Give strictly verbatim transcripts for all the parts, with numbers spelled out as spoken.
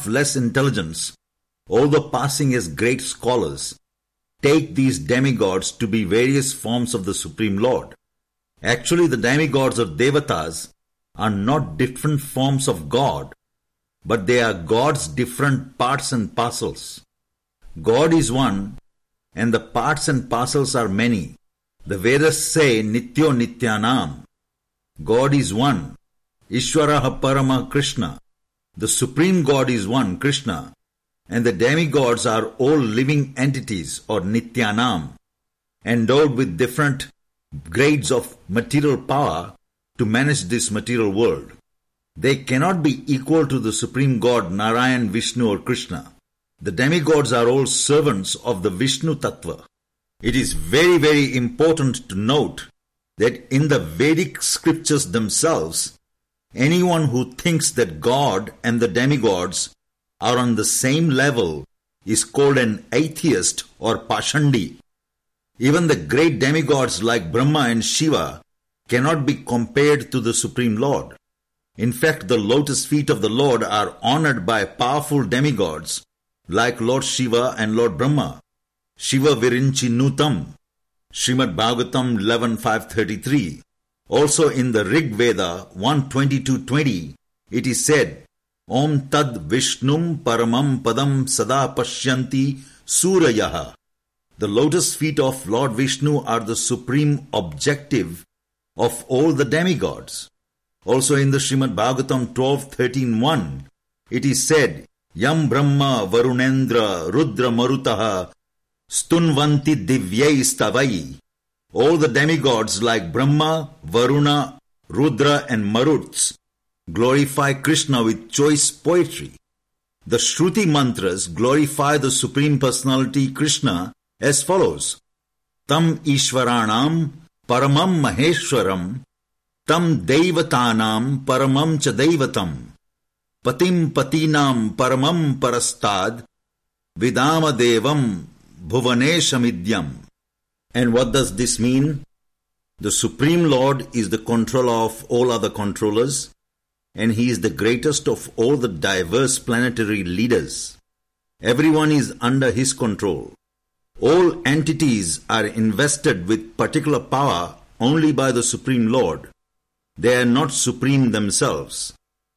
of less intelligence, although passing as great scholars, take these demigods to be various forms of the Supreme Lord. Actually, the demigods or devatas are not different forms of God, but they are God's different parts and parcels. God is one, and the parts and parcels are many. The Vedas say Nityo Nityanam. God is one. Ishvaraha Parama Krishna. The Supreme God is one, Krishna, and the demigods are all living entities or Nityanam, endowed with different grades of material power to manage this material world. They cannot be equal to the Supreme God Narayan, Vishnu or Krishna. The demigods are all servants of the Vishnu Tattva. It is very, very important to note that in the Vedic scriptures themselves, anyone who thinks that God and the demigods are on the same level is called an atheist or Pashandi. Even the great demigods like Brahma and Shiva cannot be compared to the Supreme Lord. In fact, the lotus feet of the Lord are honored by powerful demigods like Lord Shiva and Lord Brahma. Shiva Virinchi Nutam, Srimad Bhagavatam eleven five thirty-three. Also in the Rig Veda one twenty-two twenty, it is said, Om Tad Vishnum Paramam Padam Sada Pashyanti Surayaha. The lotus feet of Lord Vishnu are the supreme objective of all the demigods. Also in the Srimad Bhagavatam twelve thirteen one, it is said, Yam Brahma Varunendra Rudra Marutaha Stunvanti Divyai Stavai. All the demigods like Brahma, Varuna, Rudra and Maruts glorify Krishna with choice poetry. The Shruti mantras glorify the Supreme Personality Krishna as follows. Tam Ishvaranam Paramam Maheshwaram Tam Devatanam Paramam Cha Devatam Patim Patinam Paramam Parastad Vidama Devam Bhuvaneshamidyam. And what does this mean? The Supreme Lord is the controller of all other controllers, and He is the greatest of all the diverse planetary leaders. Everyone is under His control. All entities are invested with particular power only by the Supreme Lord. They are not supreme themselves.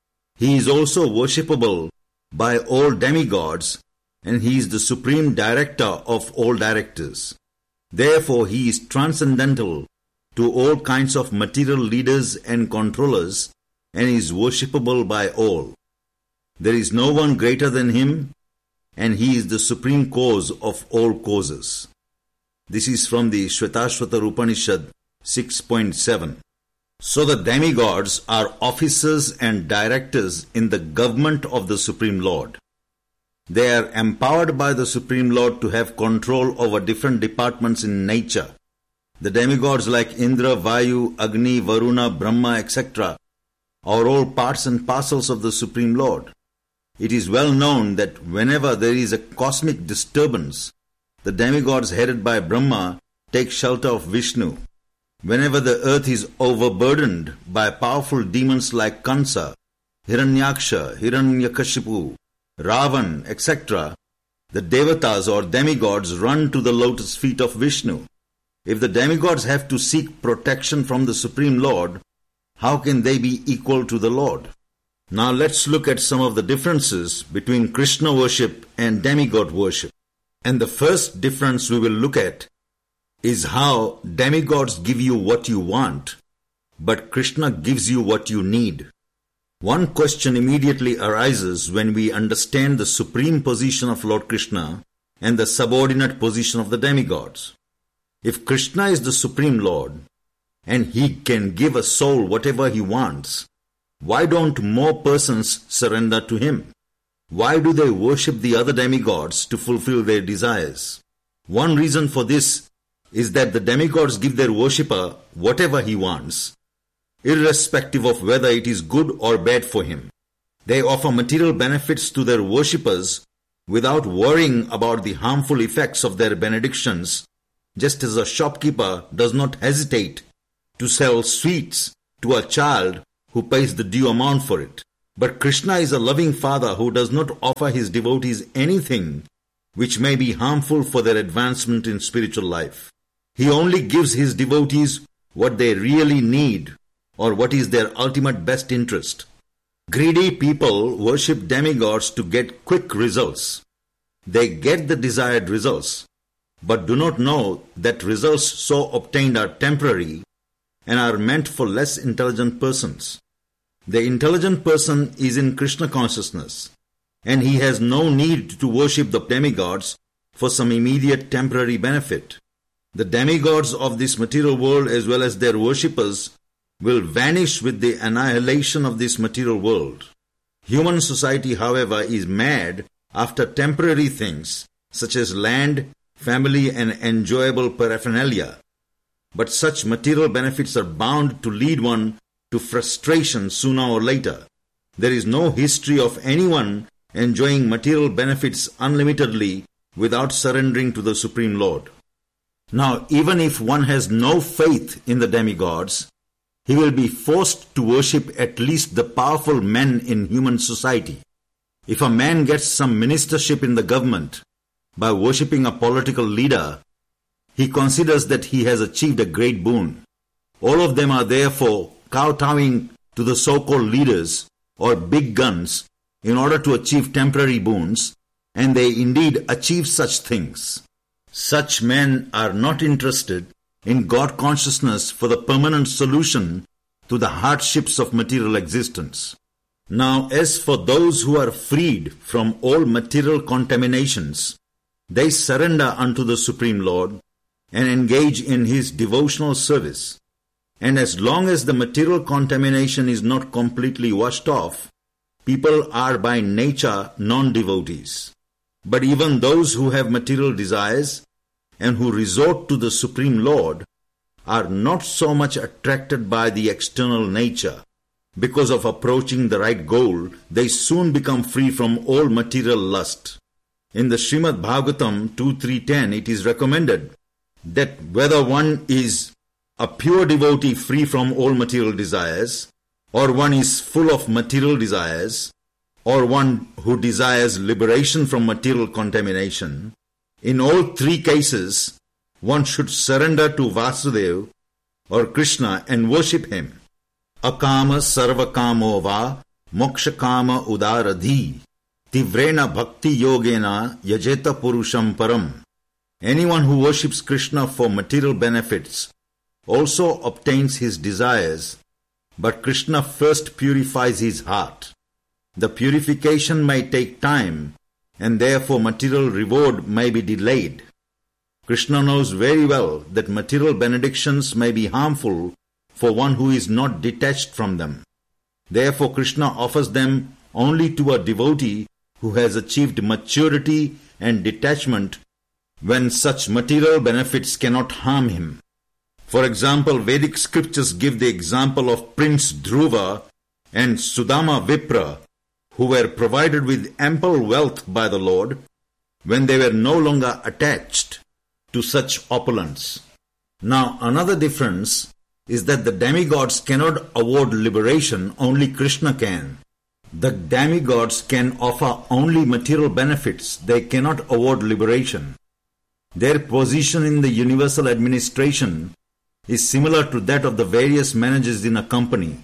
He is also worshipable by all demigods, and He is the Supreme Director of all directors. Therefore, He is transcendental to all kinds of material leaders and controllers, and is worshipable by all. There is no one greater than Him, and He is the supreme cause of all causes. This is from the Shvetashvatar Upanishad six point seven. So the demigods are officers and directors in the government of the Supreme Lord. They are empowered by the Supreme Lord to have control over different departments in nature. The demigods like Indra, Vayu, Agni, Varuna, Brahma, et cetera are all parts and parcels of the Supreme Lord. It is well known that whenever there is a cosmic disturbance, the demigods headed by Brahma take shelter of Vishnu. Whenever the earth is overburdened by powerful demons like Kansa, Hiranyaksha, Hiranyakashipu, Ravan, et cetera, the devatas or demigods run to the lotus feet of Vishnu. If the demigods have to seek protection from the Supreme Lord, how can they be equal to the Lord? Now let's look at some of the differences between Krishna worship and demigod worship. And the first difference we will look at is how demigods give you what you want, but Krishna gives you what you need. One question immediately arises when we understand the supreme position of Lord Krishna and the subordinate position of the demigods. If Krishna is the Supreme Lord, and He can give a soul whatever He wants, why don't more persons surrender to Him? Why do they worship the other demigods to fulfill their desires? One reason for this is that the demigods give their worshipper whatever he wants, irrespective of whether it is good or bad for him. They offer material benefits to their worshippers without worrying about the harmful effects of their benedictions, just as a shopkeeper does not hesitate to sell sweets to a child who pays the due amount for it. But Krishna is a loving father who does not offer his devotees anything which may be harmful for their advancement in spiritual life. He only gives his devotees what they really need or what is their ultimate best interest. Greedy people worship demigods to get quick results. They get the desired results, but do not know that results so obtained are temporary and are meant for less intelligent persons. The intelligent person is in Krishna consciousness, and he has no need to worship the demigods for some immediate temporary benefit. The demigods of this material world as well as their worshippers will vanish with the annihilation of this material world. Human society, however, is mad after temporary things such as land, family, and enjoyable paraphernalia. But such material benefits are bound to lead one to frustration sooner or later. There is no history of anyone enjoying material benefits unlimitedly without surrendering to the Supreme Lord. Now, even if one has no faith in the demigods, he will be forced to worship at least the powerful men in human society. If a man gets some ministership in the government by worshipping a political leader, he considers that he has achieved a great boon. All of them are therefore kowtowing to the so-called leaders or big guns in order to achieve temporary boons, and they indeed achieve such things. Such men are not interested in God consciousness for the permanent solution to the hardships of material existence. Now, as for those who are freed from all material contaminations, they surrender unto the Supreme Lord and engage in His devotional service. And as long as the material contamination is not completely washed off, people are by nature non-devotees. But even those who have material desires and who resort to the Supreme Lord are not so much attracted by the external nature. Because of approaching the right goal, they soon become free from all material lust. In the Srimad Bhagavatam two three ten, it is recommended that whether one is a pure devotee free from all material desires, or one is full of material desires, or one who desires liberation from material contamination, in all three cases, one should surrender to Vasudeva or Krishna and worship him. Akama sarvakamo va mokshakama udaradhi tivrena bhakti yogena yajeta purusham param. Anyone who worships Krishna for material benefits also obtains his desires, but Krishna first purifies his heart. The purification may take time, and therefore material reward may be delayed. Krishna knows very well that material benedictions may be harmful for one who is not detached from them. Therefore Krishna offers them only to a devotee who has achieved maturity and detachment when such material benefits cannot harm him. For example, Vedic scriptures give the example of Prince Dhruva and Sudama Vipra, who were provided with ample wealth by the Lord when they were no longer attached to such opulence. Now, another difference is that the demigods cannot award liberation, only Krishna can. The demigods can offer only material benefits, they cannot award liberation. Their position in the universal administration is similar to that of the various managers in a company.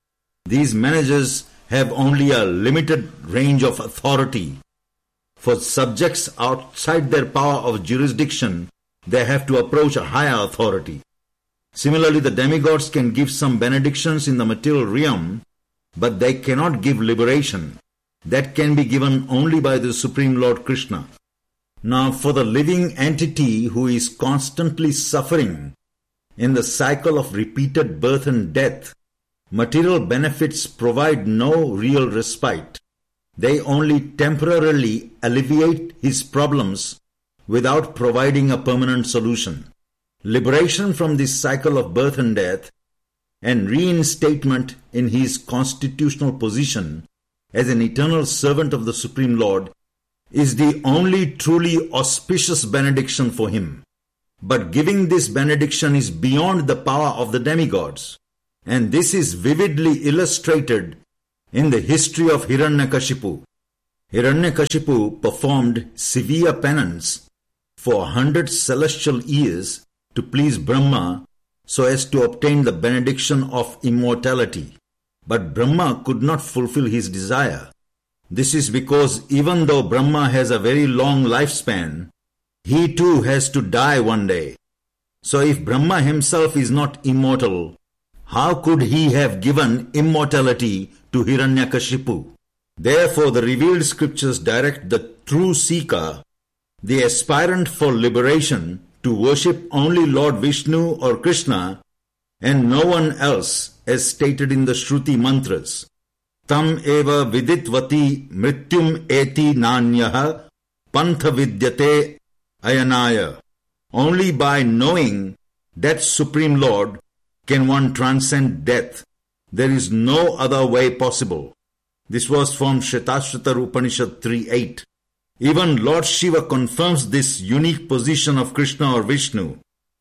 These managers have only a limited range of authority. For subjects outside their power of jurisdiction, they have to approach a higher authority. Similarly, the demigods can give some benedictions in the material realm, but they cannot give liberation. That can be given only by the Supreme Lord Krishna. Now, for the living entity who is constantly suffering in the cycle of repeated birth and death, material benefits provide no real respite. They only temporarily alleviate his problems without providing a permanent solution. Liberation from this cycle of birth and death and reinstatement in his constitutional position as an eternal servant of the Supreme Lord is the only truly auspicious benediction for him. But giving this benediction is beyond the power of the demigods, and this is vividly illustrated in the history of Hiranyakashipu. Hiranyakashipu performed severe penance for a hundred celestial years to please Brahma so as to obtain the benediction of immortality. But Brahma could not fulfill his desire. This is because even though Brahma has a very long lifespan, he too has to die one day. So if Brahma himself is not immortal, how could he have given immortality to Hiranyakashipu? Therefore the revealed scriptures direct the true seeker, the aspirant for liberation, to worship only Lord Vishnu or Krishna and no one else, as stated in the Shruti mantras. Tam eva viditvati mrityum eti nanyaha pantha vidyate ayanaya. Only by knowing that Supreme Lord can one transcend death. There is no other way possible. This was from Shvetashvatar Upanishad three eight. Even Lord Shiva confirms this unique position of Krishna or Vishnu.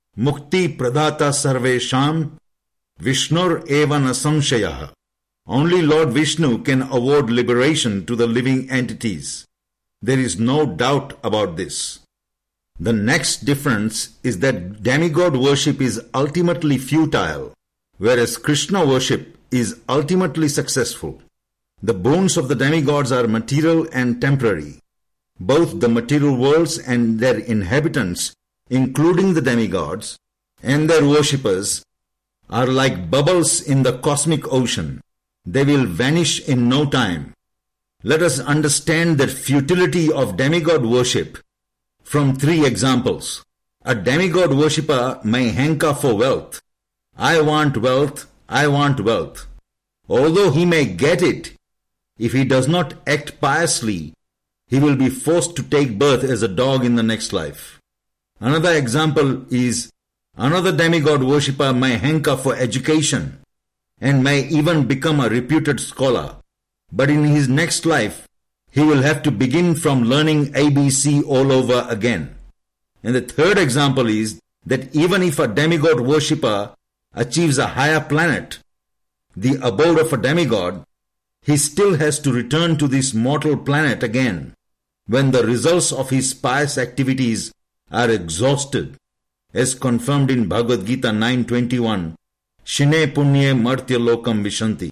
Mukti pradata sarvesham Vishnur eva na samshayah. Only Lord Vishnu can award liberation to the living entities. There is no doubt about this. The next difference is that demigod worship is ultimately futile, whereas Krishna worship is ultimately successful. The boons of the demigods are material and temporary. Both the material worlds and their inhabitants, including the demigods and their worshippers, are like bubbles in the cosmic ocean. They will vanish in no time. Let us understand the futility of demigod worship from three examples. A demigod worshipper may hanker for wealth. I want wealth, I want wealth. Although he may get it, if he does not act piously, he will be forced to take birth as a dog in the next life. Another example is another demigod worshipper may hanker for education and may even become a reputed scholar. But in his next life, he will have to begin from learning A B C all over again. And the third example is that even if a demigod worshipper achieves a higher planet, the abode of a demigod, he still has to return to this mortal planet again when the results of his pious activities are exhausted, as confirmed in Bhagavad Gita nine twenty-one, Shine punye martya lokam vishanti.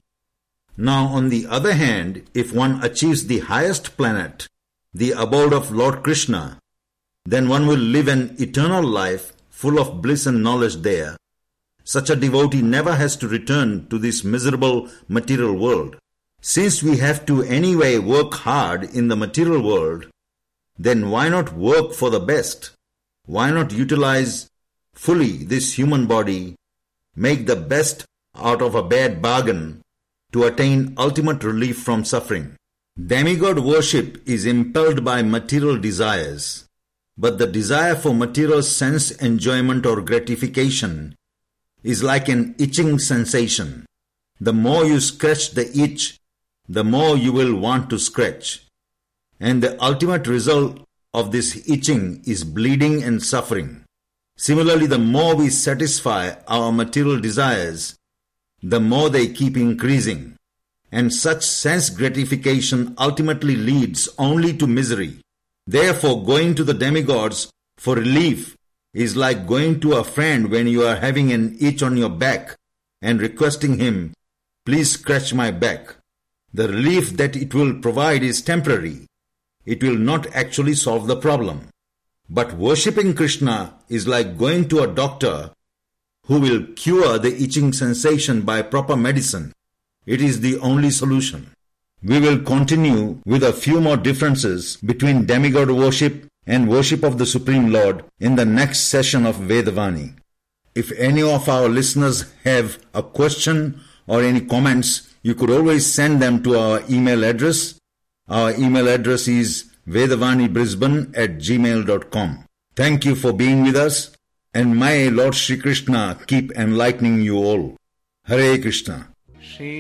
Now on the other hand, if one achieves the highest planet, the abode of Lord Krishna, then one will live an eternal life full of bliss and knowledge there. Such a devotee never has to return to this miserable material world. Since we have to anyway work hard in the material world, then why not work for the best? Why not utilize fully this human body, make the best out of a bad bargain to attain ultimate relief from suffering? Demigod worship is impelled by material desires, but the desire for material sense enjoyment or gratification is like an itching sensation. The more you scratch the itch, the more you will want to scratch. And the ultimate result of this itching is bleeding and suffering. Similarly, the more we satisfy our material desires, the more they keep increasing. And such sense gratification ultimately leads only to misery. Therefore, going to the demigods for relief is like going to a friend when you are having an itch on your back and requesting him, please scratch my back. The relief that it will provide is temporary. It will not actually solve the problem. But worshipping Krishna is like going to a doctor who will cure the itching sensation by proper medicine. It is the only solution. We will continue with a few more differences between demigod worship and worship of the Supreme Lord in the next session of Vedavani. If any of our listeners have a question or any comments, you could always send them to our email address. Our email address is vedavanibrisbane at gmail dot com. Thank you for being with us, and may Lord Shri Krishna keep enlightening you all. Hare Krishna.